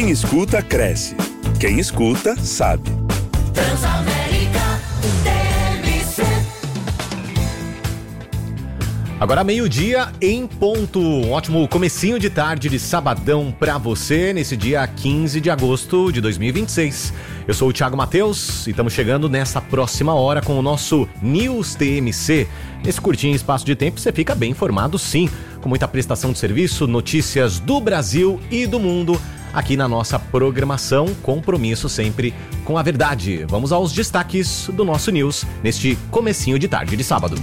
Quem escuta, cresce. Quem escuta, sabe. Transamérica TMC. Agora meio-dia em ponto. Um ótimo comecinho de tarde de sabadão pra você nesse dia 15 de agosto de 2026. Eu sou o Thiago Matheus e estamos chegando nessa próxima hora com o nosso News TMC. Nesse curtinho espaço de tempo você fica bem informado, sim, com muita prestação de serviço, notícias do Brasil e do mundo aqui na nossa programação, compromisso sempre com a verdade. Vamos aos destaques do nosso News neste comecinho de tarde de sábado.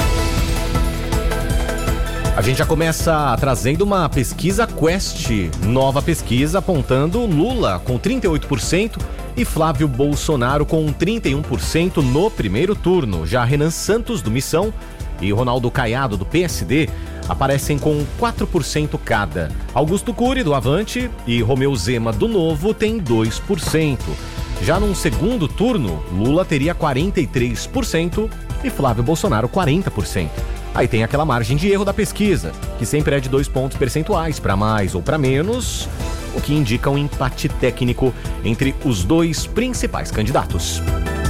A gente já começa trazendo uma pesquisa Quest, nova pesquisa apontando Lula com 38% e Flávio Bolsonaro com 31% no primeiro turno. Já Renan Santos, do Missão, e Ronaldo Caiado, do PSD, aparecem com 4% cada. Augusto Cury, do Avante, e Romeu Zema, do Novo, têm 2%. Já num segundo turno, Lula teria 43% e Flávio Bolsonaro 40%. Aí tem aquela margem de erro da pesquisa, que sempre é de 2 pontos percentuais, para mais ou para menos, o que indica um empate técnico entre os dois principais candidatos.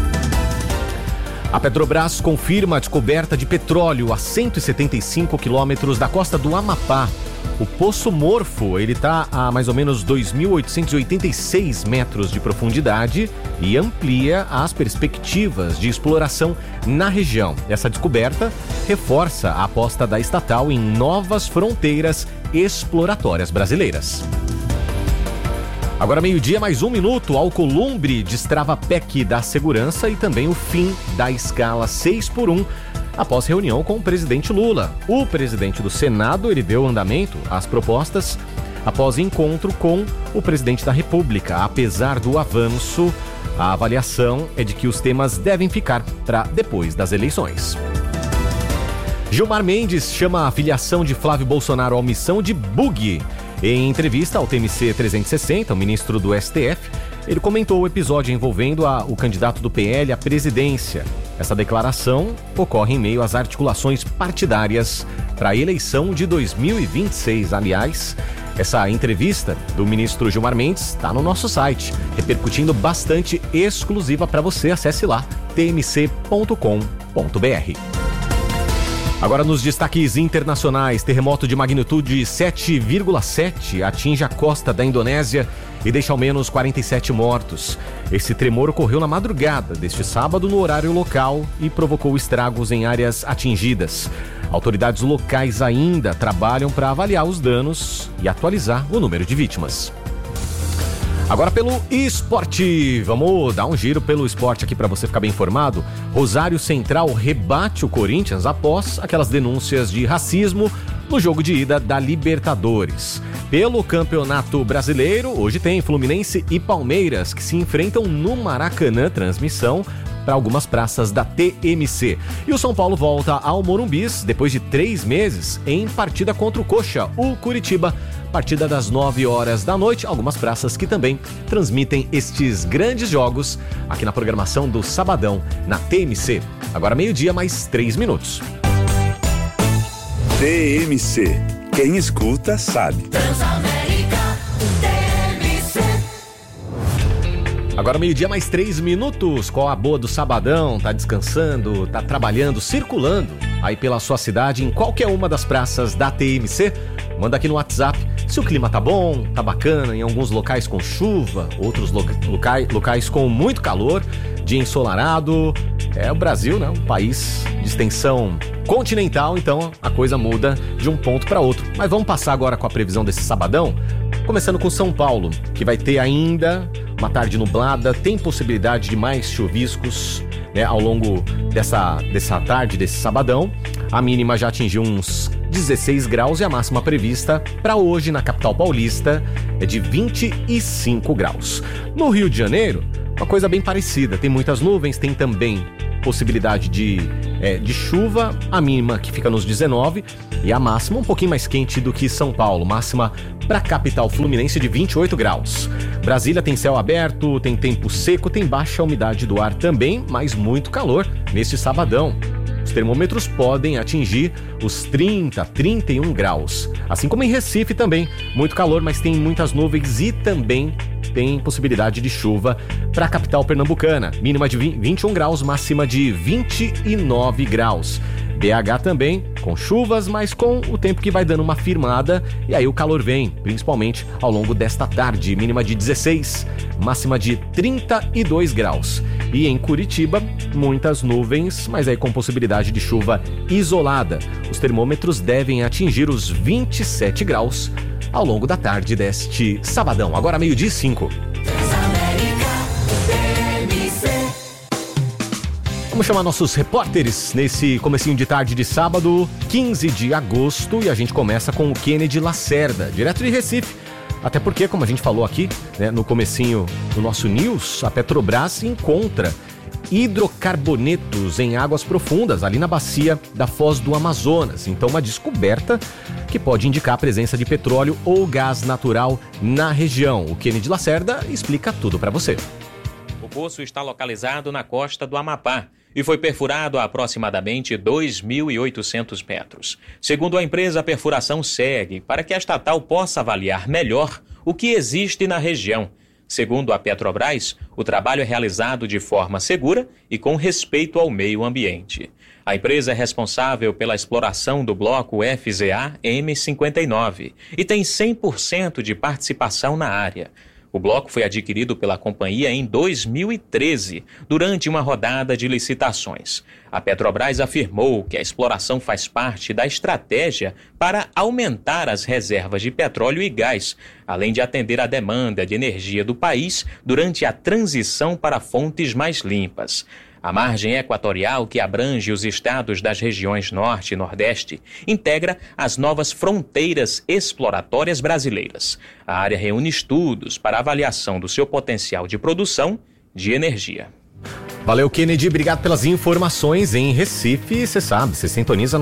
A Petrobras confirma a descoberta de petróleo a 175 quilômetros da costa do Amapá. O Poço Morfo, ele está a mais ou menos 2.886 metros de profundidade e amplia as perspectivas de exploração na região. Essa descoberta reforça a aposta da estatal em novas fronteiras exploratórias brasileiras. Agora meio-dia, mais 1 minuto, Alcolumbre destrava a PEC da segurança e também o fim da escala 6x1 após reunião com o presidente Lula. O presidente do Senado, ele deu andamento às propostas após encontro com o presidente da República. Apesar do avanço, a avaliação é de que os temas devem ficar para depois das eleições. Gilmar Mendes chama a filiação de Flávio Bolsonaro à omissão de bug. Em entrevista ao TMC 360, o ministro do STF, ele comentou o episódio envolvendo o candidato do PL à presidência. Essa declaração ocorre em meio às articulações partidárias para a eleição de 2026. Aliás, essa entrevista do ministro Gilmar Mendes está no nosso site, repercutindo bastante, exclusiva para você. Acesse lá, tmc.com.br. Agora nos destaques internacionais, terremoto de magnitude 7,7 atinge a costa da Indonésia e deixa ao menos 47 mortos. Esse tremor ocorreu na madrugada deste sábado no horário local e provocou estragos em áreas atingidas. Autoridades locais ainda trabalham para avaliar os danos e atualizar o número de vítimas. Agora pelo esporte, vamos dar um giro pelo esporte aqui para você ficar bem informado. Rosário Central rebate o Corinthians após aquelas denúncias de racismo no jogo de ida da Libertadores. Pelo Campeonato Brasileiro, hoje tem Fluminense e Palmeiras que se enfrentam no Maracanã, transmissão para algumas praças da TMC. E o São Paulo volta ao Morumbis depois de 3 meses em partida contra o Coxa, o Curitiba. Partida das 9 horas da noite, algumas praças que também transmitem estes grandes jogos aqui na programação do Sabadão, na TMC. Agora meio-dia, mais 3 minutos. TMC. Quem escuta, sabe. Transamérica TMC. Agora meio-dia, mais 3 minutos. Qual a boa do Sabadão? Tá descansando, tá trabalhando, circulando aí pela sua cidade, em qualquer uma das praças da TMC? Manda aqui no WhatsApp se o clima tá bom, tá bacana, em alguns locais com chuva, outros locais com muito calor, dia ensolarado. É o Brasil, né? Um país de extensão continental, então a coisa muda de um ponto para outro. Mas vamos passar agora com a previsão desse sabadão, começando com São Paulo, que vai ter ainda uma tarde nublada, tem possibilidade de mais chuviscos, né, ao longo dessa tarde, desse sabadão. A mínima já atingiu uns 16 graus e a máxima prevista para hoje na capital paulista é de 25 graus. No Rio de Janeiro, uma coisa bem parecida, tem muitas nuvens, tem também possibilidade de chuva, a mínima que fica nos 19 e a máxima um pouquinho mais quente do que São Paulo, máxima para a capital fluminense de 28 graus. Brasília tem céu aberto, tem tempo seco, tem baixa umidade do ar também, mas muito calor neste sabadão. os termômetros podem atingir os 30, 31 graus. Assim como em Recife também, muito calor, mas tem muitas nuvens e também tem possibilidade de chuva para a capital pernambucana. Mínima de 21 graus, máxima de 29 graus. BH também, com chuvas, mas com o tempo que vai dando uma firmada, e aí o calor vem, principalmente ao longo desta tarde. Mínima de 16, máxima de 32 graus. E em Curitiba, muitas nuvens, mas aí com possibilidade de chuva isolada. Os termômetros devem atingir os 27 graus ao longo da tarde deste sabadão. Agora 12:05. Vamos chamar nossos repórteres nesse comecinho de tarde de sábado, 15 de agosto, e a gente começa com o Kennedy Lacerda, direto de Recife. Até porque, como a gente falou aqui, né, no comecinho do nosso news, a Petrobras encontra hidrocarbonetos em águas profundas, ali na bacia da Foz do Amazonas. Então, uma descoberta que pode indicar a presença de petróleo ou gás natural na região. O Kennedy Lacerda explica tudo para você. O poço está localizado na costa do Amapá e foi perfurado a aproximadamente 2.800 metros. Segundo a empresa, a perfuração segue para que a estatal possa avaliar melhor o que existe na região. Segundo a Petrobras, o trabalho é realizado de forma segura e com respeito ao meio ambiente. A empresa é responsável pela exploração do bloco FZA M59 e tem 100% de participação na área. O bloco foi adquirido pela companhia em 2013, durante uma rodada de licitações. A Petrobras afirmou que a exploração faz parte da estratégia para aumentar as reservas de petróleo e gás, além de atender à demanda de energia do país durante a transição para fontes mais limpas. A margem equatorial, que abrange os estados das regiões Norte e Nordeste, integra as novas fronteiras exploratórias brasileiras. A área reúne estudos para avaliação do seu potencial de produção de energia. Valeu, Kennedy. Obrigado pelas informações em Recife. Você sabe, você sintoniza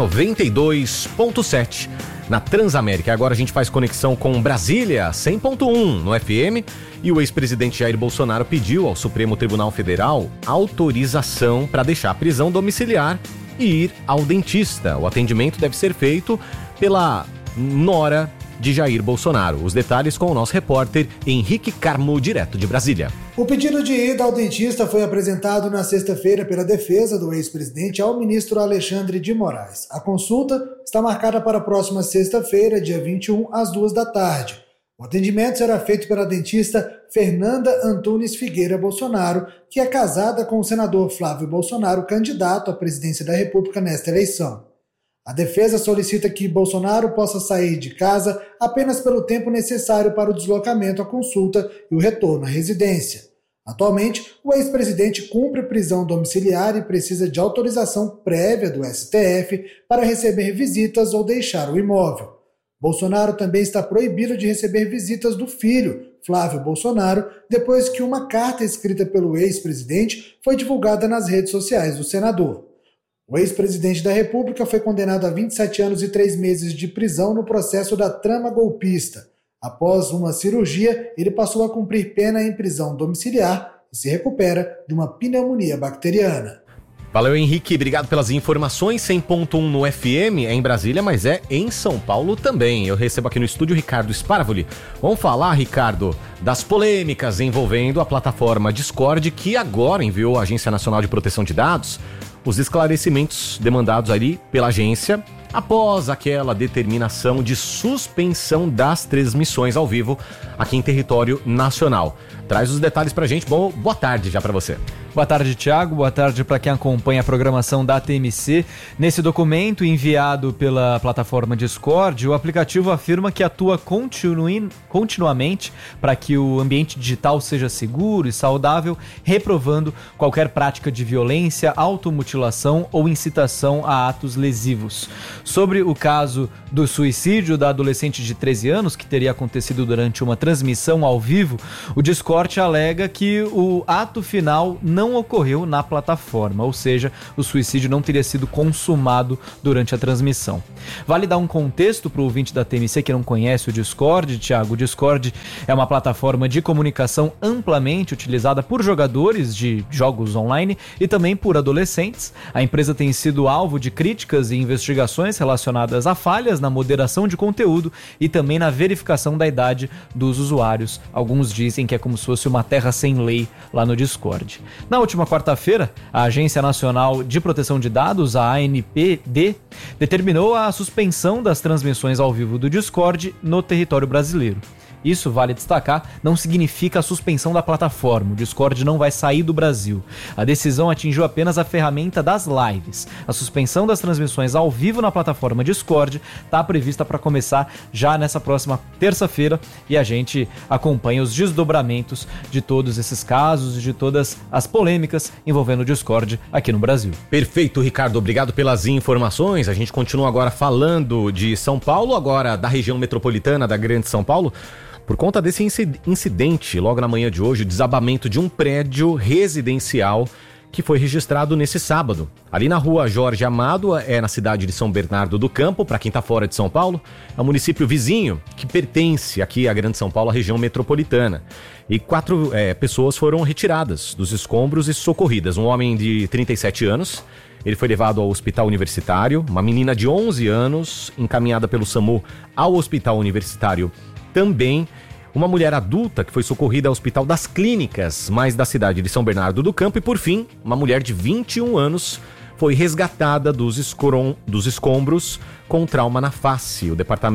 92.7 na Transamérica. Agora a gente faz conexão com Brasília, 100.1 no FM. E o ex-presidente Jair Bolsonaro pediu ao Supremo Tribunal Federal autorização para deixar a prisão domiciliar e ir ao dentista. O atendimento deve ser feito pela nora de Jair Bolsonaro. Os detalhes com o nosso repórter Henrique Carmo, direto de Brasília. O pedido de ida ao dentista foi apresentado na sexta-feira pela defesa do ex-presidente ao ministro Alexandre de Moraes. A consulta está marcada para a próxima sexta-feira, dia 21, às 14h. O atendimento será feito pela dentista Fernanda Antunes Figueira Bolsonaro, que é casada com o senador Flávio Bolsonaro, candidato à presidência da República nesta eleição. A defesa solicita que Bolsonaro possa sair de casa apenas pelo tempo necessário para o deslocamento à consulta e o retorno à residência. Atualmente, o ex-presidente cumpre prisão domiciliar e precisa de autorização prévia do STF para receber visitas ou deixar o imóvel. Bolsonaro também está proibido de receber visitas do filho, Flávio Bolsonaro, depois que uma carta escrita pelo ex-presidente foi divulgada nas redes sociais do senador. O ex-presidente da República foi condenado a 27 anos e 3 meses de prisão no processo da trama golpista. Após uma cirurgia, ele passou a cumprir pena em prisão domiciliar e se recupera de uma pneumonia bacteriana. Valeu, Henrique. Obrigado pelas informações. 100.1 no FM é em Brasília, mas é em São Paulo também. Eu recebo aqui no estúdio Ricardo Sparvoli. Vamos falar, Ricardo, das polêmicas envolvendo a plataforma Discord, que agora enviou à Agência Nacional de Proteção de Dados os esclarecimentos demandados ali pela agência após aquela determinação de suspensão das transmissões ao vivo aqui em território nacional. Traz os detalhes pra gente. Bom, boa tarde já pra você. Boa tarde, Thiago. Boa tarde para quem acompanha a programação da TMC. Nesse documento enviado pela plataforma Discord, o aplicativo afirma que atua continuamente para que o ambiente digital seja seguro e saudável, reprovando qualquer prática de violência, automutilação ou incitação a atos lesivos. Sobre o caso do suicídio da adolescente de 13 anos, que teria acontecido durante uma transmissão ao vivo, o Discord alega que o ato final não ocorreu na plataforma, ou seja, o suicídio não teria sido consumado durante a transmissão. Vale dar um contexto para o ouvinte da TMC que não conhece o Discord, Thiago. O Discord é uma plataforma de comunicação amplamente utilizada por jogadores de jogos online e também por adolescentes. A empresa tem sido alvo de críticas e investigações relacionadas a falhas na moderação de conteúdo e também na verificação da idade dos usuários. Alguns dizem que é como se fosse uma terra sem lei lá no Discord. Na última quarta-feira, a Agência Nacional de Proteção de Dados, a ANPD, determinou a suspensão das transmissões ao vivo do Discord no território brasileiro. Isso, vale destacar, não significa a suspensão da plataforma. O Discord não vai sair do Brasil. A decisão atingiu apenas a ferramenta das lives. A suspensão das transmissões ao vivo na plataforma Discord está prevista para começar já nessa próxima terça-feira e a gente acompanha os desdobramentos de todos esses casos e de todas as polêmicas envolvendo o Discord aqui no Brasil. Perfeito, Ricardo. Obrigado pelas informações. A gente continua agora falando de São Paulo, agora da região metropolitana da Grande São Paulo. Por conta desse incidente, logo na manhã de hoje, o desabamento de um prédio residencial que foi registrado nesse sábado. Ali na rua Jorge Amado, na cidade de São Bernardo do Campo, para quem está fora de São Paulo, é um município vizinho que pertence aqui à Grande São Paulo, à região metropolitana. E 4 pessoas foram retiradas dos escombros e socorridas. Um homem de 37 anos, ele foi levado ao hospital universitário, uma menina de 11 anos, encaminhada pelo SAMU ao hospital universitário também, uma mulher adulta que foi socorrida ao Hospital das Clínicas, mais da cidade de São Bernardo do Campo, e por fim, uma mulher de 21 anos foi resgatada dos escombros com trauma na face. O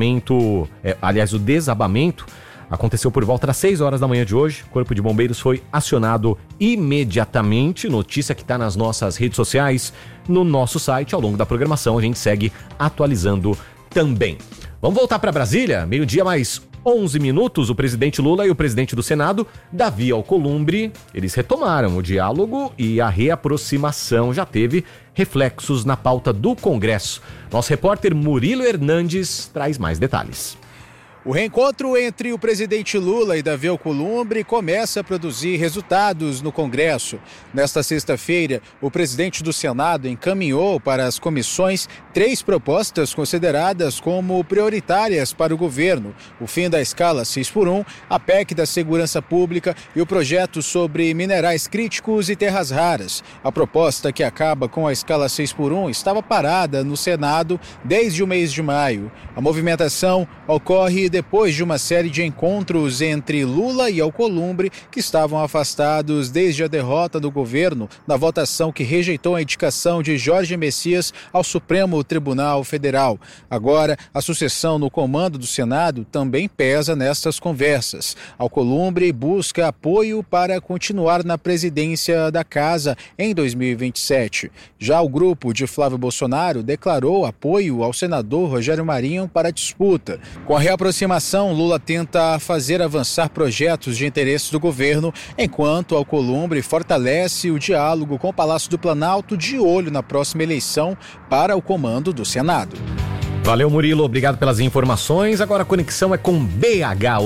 o desabamento aconteceu por volta das 6 horas da manhã de hoje. O Corpo de Bombeiros foi acionado imediatamente, notícia que está nas nossas redes sociais, no nosso site. Ao longo da programação a gente segue atualizando também. Vamos voltar para Brasília, meio-dia mais 11 minutos, o presidente Lula e o presidente do Senado, Davi Alcolumbre, eles retomaram o diálogo e a reaproximação já teve reflexos na pauta do Congresso. Nosso repórter Murilo Hernandes traz mais detalhes. O reencontro entre o presidente Lula e Davi Alcolumbre começa a produzir resultados no Congresso. Nesta sexta-feira, o presidente do Senado encaminhou para as comissões 3 propostas consideradas como prioritárias para o governo: o fim da escala 6x1, a PEC da segurança pública e o projeto sobre minerais críticos e terras raras. A proposta, que acaba com a escala 6x1, estava parada no Senado desde o mês de maio. A movimentação ocorre depois de uma série de encontros entre Lula e Alcolumbre, que estavam afastados desde a derrota do governo na votação que rejeitou a indicação de Jorge Messias ao Supremo Tribunal Federal. Agora, a sucessão no comando do Senado também pesa nestas conversas. Alcolumbre busca apoio para continuar na presidência da Casa em 2027. Já o grupo de Flávio Bolsonaro declarou apoio ao senador Rogério Marinho para a disputa. Com a reaproximação, Lula tenta fazer avançar projetos de interesse do governo, enquanto Alcolumbre fortalece o diálogo com o Palácio do Planalto, de olho na próxima eleição para o comando do Senado. Valeu, Murilo, obrigado pelas informações. Agora a conexão é com BH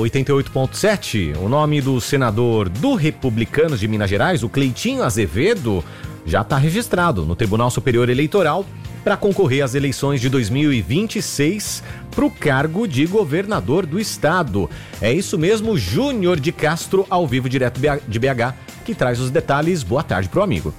88.7. O nome do senador do Republicanos de Minas Gerais, o Cleitinho Azevedo, já está registrado no Tribunal Superior Eleitoral para concorrer às eleições de 2026 para o cargo de governador do estado. É isso mesmo, Júnior de Castro, ao vivo direto de BH, que traz os detalhes. Boa tarde pro amigo.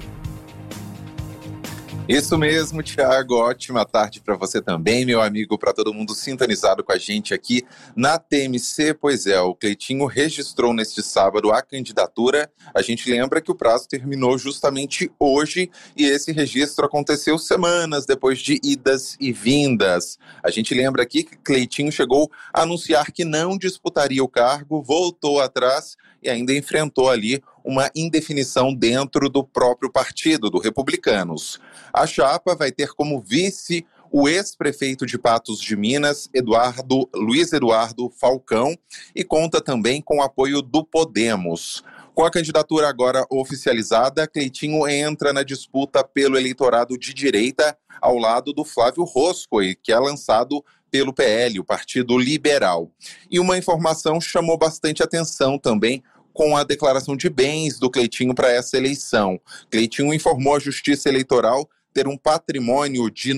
Isso mesmo, Thiago. Ótima tarde para você também, meu amigo, para todo mundo sintonizado com a gente aqui na TMC. Pois é, o Cleitinho registrou neste sábado a candidatura. A gente lembra que o prazo terminou justamente hoje e esse registro aconteceu semanas depois de idas e vindas. A gente lembra aqui que Cleitinho chegou a anunciar que não disputaria o cargo, voltou atrás e ainda enfrentou ali uma indefinição dentro do próprio partido, do Republicanos. A chapa vai ter como vice o ex-prefeito de Patos de Minas, Luiz Eduardo Falcão, e conta também com o apoio do Podemos. Com a candidatura agora oficializada, Cleitinho entra na disputa pelo eleitorado de direita, ao lado do Flávio Roscoe, que é lançado pelo PL, o Partido Liberal. E uma informação chamou bastante atenção também, com a declaração de bens do Cleitinho para essa eleição. Cleitinho informou à Justiça Eleitoral ter um patrimônio de R$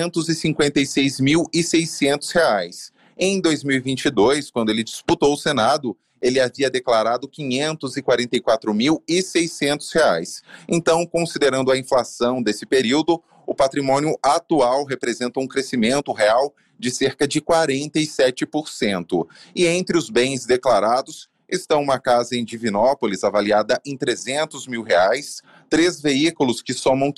956.600. Em 2022, quando ele disputou o Senado, ele havia declarado R$ 544.600. Então, considerando a inflação desse período, o patrimônio atual representa um crescimento real de cerca de 47%. E entre os bens declarados estão uma casa em Divinópolis avaliada em R$ 300 mil, 3 veículos que somam R$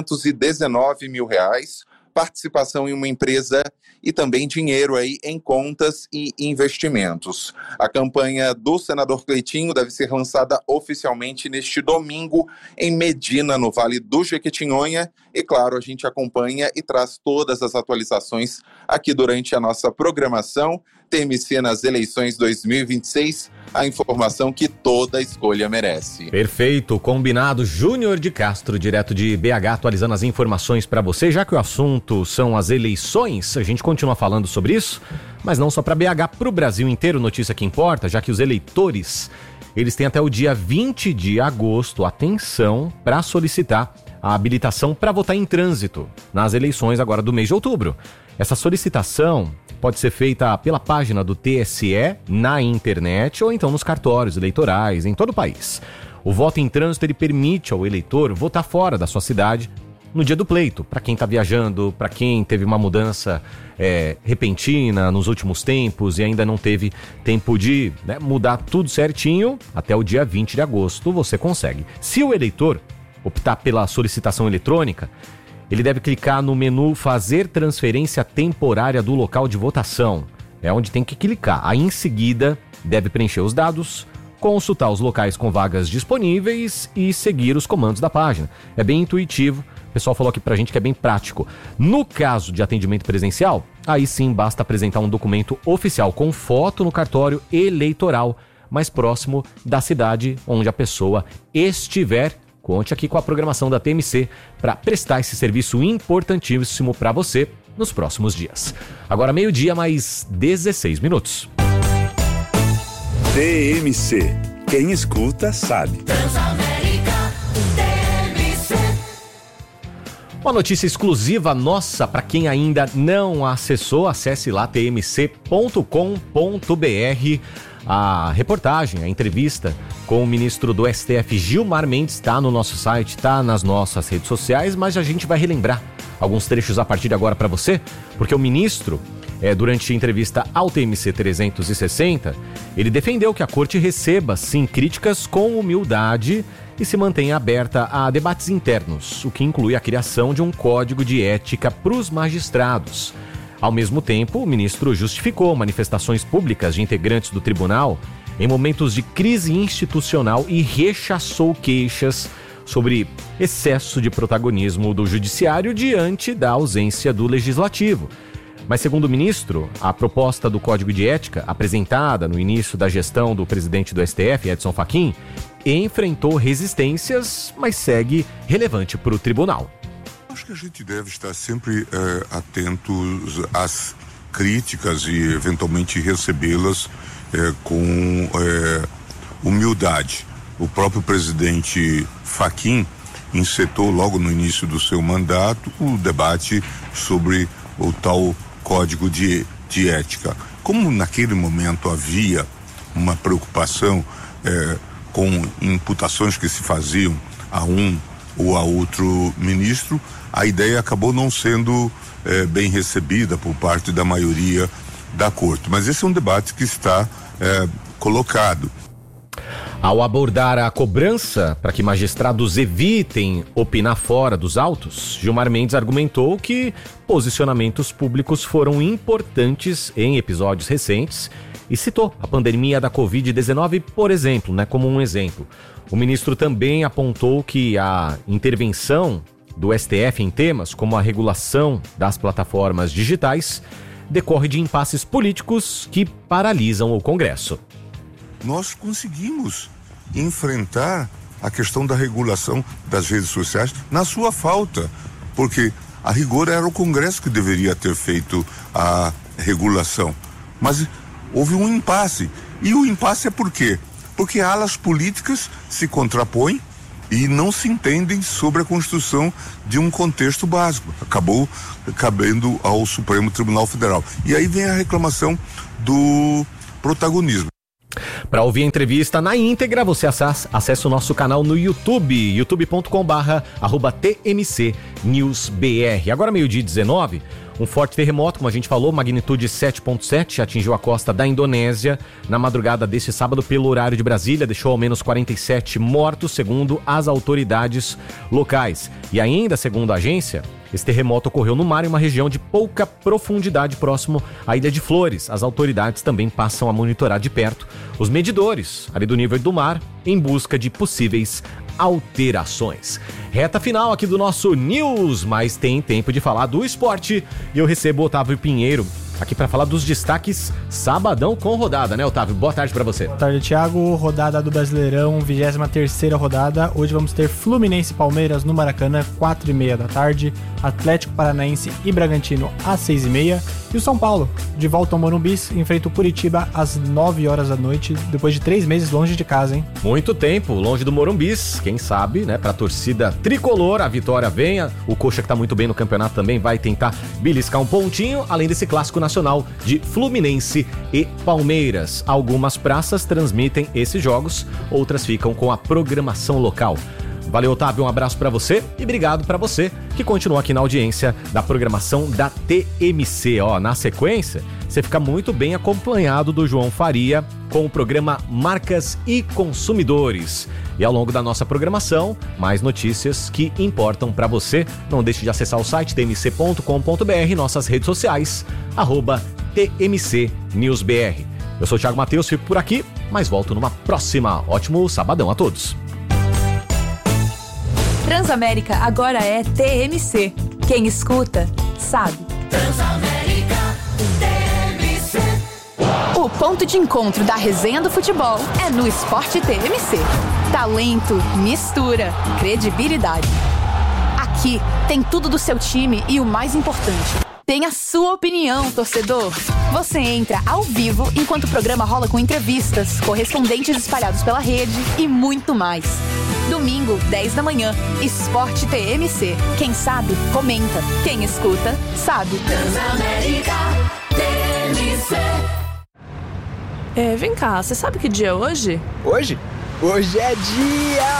519 mil, participação em uma empresa e também dinheiro aí em contas e investimentos. A campanha do senador Cleitinho deve ser lançada oficialmente neste domingo em Medina, no Vale do Jequitinhonha. E claro, a gente acompanha e traz todas as atualizações aqui durante a nossa programação. TMC nas eleições 2026, a informação que toda escolha merece. Perfeito, combinado. Júnior de Castro, direto de BH, atualizando as informações para você. Já que o assunto são as eleições, a gente continua falando sobre isso, mas não só para BH, para o Brasil inteiro, notícia que importa, já que os eleitores, eles têm até o dia 20 de agosto, atenção, para solicitar a habilitação para votar em trânsito nas eleições agora do mês de outubro. Essa solicitação pode ser feita pela página do TSE na internet ou então nos cartórios eleitorais em todo o país. O voto em trânsito ele permite ao eleitor votar fora da sua cidade no dia do pleito, para quem está viajando, para quem teve uma mudança repentina nos últimos tempos e ainda não teve tempo de mudar tudo certinho, até o dia 20 de agosto você consegue. Se o eleitor optar pela solicitação eletrônica, ele deve clicar no menu Fazer Transferência Temporária do Local de Votação. É onde tem que clicar. Aí, em seguida, deve preencher os dados, consultar os locais com vagas disponíveis e seguir os comandos da página. É bem intuitivo. O pessoal falou aqui pra gente que é bem prático. No caso de atendimento presencial, aí sim basta apresentar um documento oficial com foto no cartório eleitoral mais próximo da cidade onde a pessoa estiver. Conte aqui com a programação da TMC para prestar esse serviço importantíssimo para você nos próximos dias. Agora 12:00, mais 16 minutos. TMC. Quem escuta, sabe. Transamérica, TMC. Uma notícia exclusiva nossa para quem ainda não acessou, acesse lá tmc.com.br. A reportagem, a entrevista com o ministro do STF, Gilmar Mendes, está no nosso site, está nas nossas redes sociais, mas a gente vai relembrar alguns trechos a partir de agora para você, porque o ministro, durante a entrevista ao TMC 360, ele defendeu que a corte receba, sim, críticas com humildade e se mantenha aberta a debates internos, o que inclui a criação de um código de ética para os magistrados. Ao mesmo tempo, o ministro justificou manifestações públicas de integrantes do tribunal em momentos de crise institucional e rechaçou queixas sobre excesso de protagonismo do judiciário diante da ausência do legislativo. Mas, segundo o ministro, a proposta do Código de Ética, apresentada no início da gestão do presidente do STF, Edson Fachin, enfrentou resistências, mas segue relevante para o tribunal. Acho que a gente deve estar sempre atentos às críticas e eventualmente recebê-las com humildade. O próprio presidente Fachin encetou logo no início do seu mandato o debate sobre o tal Código de Ética. Como naquele momento havia uma preocupação com imputações que se faziam a um ou a outro ministro, a ideia acabou não sendo bem recebida por parte da maioria da corte. Mas esse é um debate que está colocado. Ao abordar a cobrança para que magistrados evitem opinar fora dos autos, Gilmar Mendes argumentou que posicionamentos públicos foram importantes em episódios recentes e citou a pandemia da Covid-19, por exemplo, como um exemplo. O ministro também apontou que a intervenção do STF em temas como a regulação das plataformas digitais decorre de impasses políticos que paralisam o Congresso. Nós conseguimos enfrentar a questão da regulação das redes sociais na sua falta, porque a rigor era o Congresso que deveria ter feito a regulação, mas houve um impasse. E o impasse é por quê? porque alas políticas se contrapõem e não se entendem sobre a construção de um contexto básico. Acabou cabendo ao Supremo Tribunal Federal. E aí vem a reclamação do protagonismo. Para ouvir a entrevista na íntegra, você acessa o nosso canal no YouTube, youtube.com/TMCNewsBR. Agora, 12h19, um forte terremoto, como a gente falou, magnitude 7.7, atingiu a costa da Indonésia na madrugada deste sábado pelo horário de Brasília, deixou ao menos 47 mortos, segundo as autoridades locais. E ainda, segundo a agência, esse terremoto ocorreu no mar em uma região de pouca profundidade próximo à Ilha de Flores. As autoridades também passam a monitorar de perto os medidores ali do nível do mar em busca de possíveis alterações. Reta final aqui do nosso News, mas tem tempo de falar do esporte e eu recebo o Otávio Pinheiro aqui para falar dos destaques sabadão com rodada, né, Otávio? Boa tarde para você. Boa tarde, Thiago. Rodada do Brasileirão, 23ª rodada. Hoje vamos ter Fluminense e Palmeiras no Maracanã, 4h30 da tarde. Atlético Paranaense e Bragantino às 6h30. E o São Paulo, de volta ao Morumbi, enfrenta o Curitiba às 9h da noite, depois de 3 meses longe de casa, hein? Muito tempo longe do Morumbi, quem sabe, né, pra torcida tricolor, a vitória venha. O Coxa, que tá muito bem no campeonato, também vai tentar beliscar um pontinho, além desse clássico nacional de Fluminense e Palmeiras. Algumas praças transmitem esses jogos, outras ficam com a programação local. Valeu, Otávio, um abraço pra você e obrigado pra você que continua aqui na audiência da programação da TMC. Na sequência, você fica muito bem acompanhado do João Faria com o programa Marcas e Consumidores. E ao longo da nossa programação, mais notícias que importam pra você. Não deixe de acessar o site tmc.com.br, nossas redes sociais, @TMCNewsBR. Eu sou o Thiago Matheus, fico por aqui, mas volto numa próxima. Ótimo sabadão a todos. Transamérica agora é TMC. Quem escuta, sabe. Transamérica TMC. O ponto de encontro da resenha do futebol é no Esporte TMC. Talento, mistura, credibilidade. Aqui tem tudo do seu time e o mais importante, tem a sua opinião, torcedor. Você entra ao vivo enquanto o programa rola com entrevistas, correspondentes espalhados pela rede e muito mais. Domingo, 10 da manhã, Esporte TMC. Quem sabe, comenta. Quem escuta, sabe. Transamérica TMC. Vem cá, você sabe que dia é hoje? Hoje? Hoje é dia...